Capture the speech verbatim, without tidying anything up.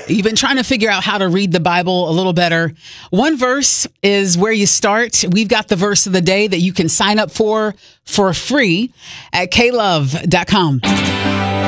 You've been trying to figure out how to read the Bible a little better. One verse is where you start. We've got the verse of the day that you can sign up for for free at k love dot com.